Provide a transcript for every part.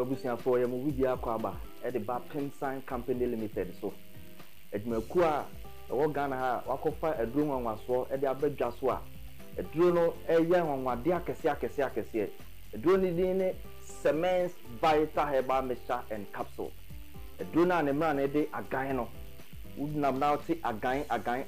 abusuafo ya mu bibia kwaba e de ba Pensan Company Limited so edmaku a wo Ghana ha wakofa aduro nwanwaso e de abadwa so a aduro no eye nwanwade akese aduro ni din ne Semence Vital Herbal Mixture and Capsule aduro na ne mra na de agan no wudnam na oti agan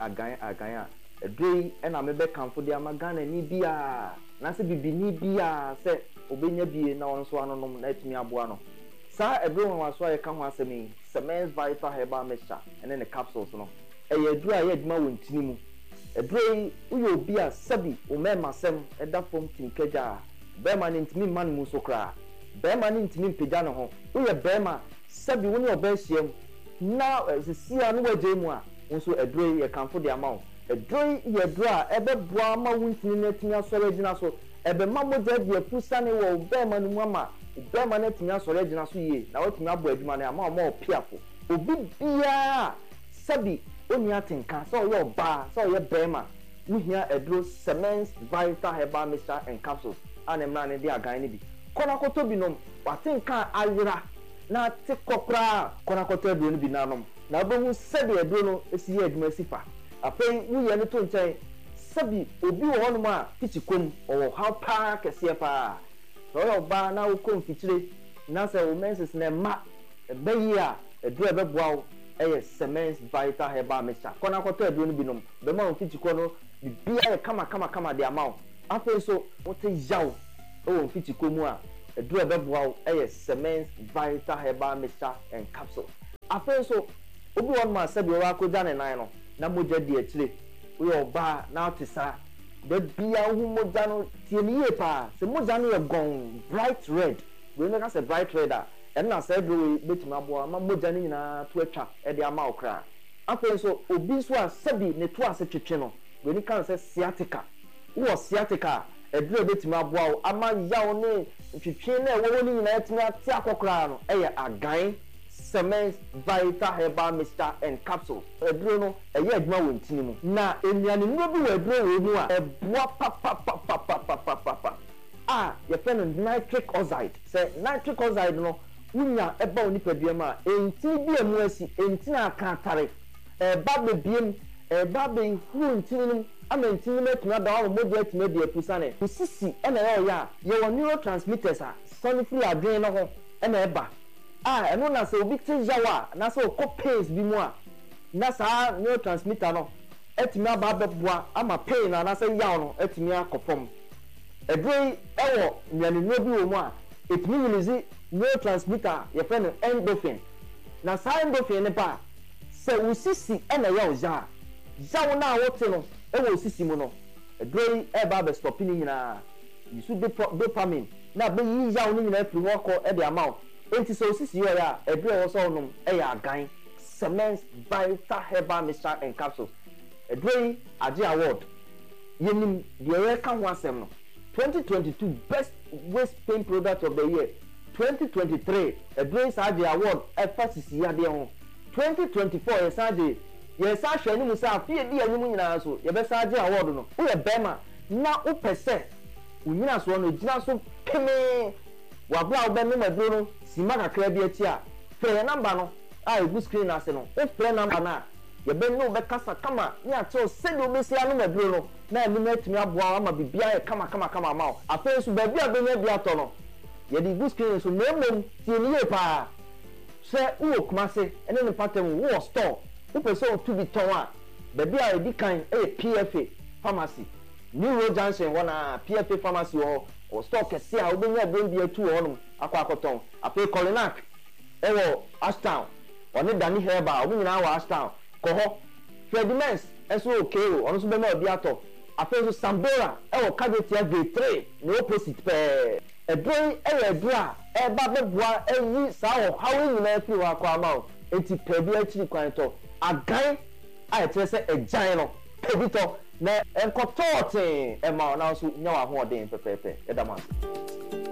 a aduro yi e na mebe kanfo de amagana ni bia na se bibini bia se obenya bie na won so anonom na etimi aboa no sa aduro nwanwaso a ka ho asemi Semence Vital Herbal Mixture and the capsules no eye aduro a ye aduma wontini mu aduro uyo obi a sabi o mema sem eda fom tinkaja bema ni ntimi man mu so kra bema ni ntimi mpega no ho uye bema sabi woni obehiem na sisia no waje mu a nso aduro ye kanfo de ama aduro ye aduro a ebeboa ma wontini na timi asore gina so ebe mamoja de afusane wo bema no mu ama bema na timi asore gina so ye na watimi abo aduma na ama o piafo obi bia sabi oni atenka so yo ba so ye bema wuhia aduro Semence Vital Herbal Mixture and Capsules anemra ne de agan ne bi kona koto binom watenka ayira na te kokra kona koto aduro ne bi nanom na obehu sabi aduro no esi ye aduma sifa afei wuye ne to nchen sabi obi wo hono ma tichikom o how pa kese pa so yo ba na wo konfitire na se wo menses na ma beyi a aduro ebeboa eye Semence Vital Herbal Mixture kona koto aduro no binom be ma wo tichiko no bibia ye kama de amount afei so wote yaw o tichiko mu a aduro ebeboa eye Semence Vital Herbal Mixture and Capsule afei so obi wo ma sabi wo akoja ne nan no na moja di akire wo ba na otisa de bia hu moja no tieniye pa se moja no ye gon bright red we no ka se bright red a en na se do betima bo ma moja ni na to atwa e de ama okra afei so obi so a sabi ne to ase twetwe no we ni kan se sciatica wo sciatica e do betima bo ama yaw ne twetwe na wo ni na etimi ati akokra no e ye agan Semence Vital Herbal Mixture and Capsules aduro no eye aduma wontini mu na eniane no bi wo aduro wo mu a eboa pa ye fen nitric oxide say nitric oxide no wunya eba onipadua ma enti bi emu asi enti na aka tare ba bebiem ba be hu ntini no ama ntini metuna da wo modi atuma di apusane usisi ena ya ye wo neurotransmitters a sonifri adwen no ho ena eba eno na se obi te jawa na se pains bi mu a na sa neurotransmitter no etimi aba beboa ama pain na se yaw no etimi akopom edrei ewo nyane no bi wo mu a etimi release neurotransmitter ye fe no endorphin na sa endorphin ne ba se usisi ena yaw jaw na wote no ewo usisi mu no edrei eba be stop ni nyina yisu dopamine na be yi yaw ni nyina firi wo ko e de amount enti so sisi yo ya aduro wo so nom e ya agan Semence Vital Herbal Mixture and Capsules aduro age award yenim de ye ka ho asem no 2022 best waist pain product of the year 2023 aduro age award e fa sisi ya de ho 2024 ye sa hwani mu sa afie di anyum nyina so ye be sa age award no wo ye bema na wo pese unyina so no gina so peme wabla obenu maduro no sima kakra bi ati a fe number no a egu screen ase no o fe number na ye be no be kasa kama ni ato se do be sia no maduro no na emi na timi aboa ama bibia ye kama ma o afa so ba bia be nya bia to no ye di egu screen so memom ti ni ye pa se wo kumase ene ne pattern wo store wo pese o to bi ton a ba bia e di kan PFA pharmacy New Road Junction wana PFA pharmacy o stock kese a obenya brand atu honum akwakoton ape Colinac ewo Ashtown oni Dani Herbal omunyina wa Ashtown ko ho Fredimens eso okay ono so be na obi ato ape so Sambora ewo Kadetia grade 3 no opposite pe edron edra e ba beboa eyi sa ho hawo nyina afi wa kwa ma enti pe bi akiri kwan to agan a etrese ejan no pedito na enkotote e ma na so nya wa ho den pepepe edamase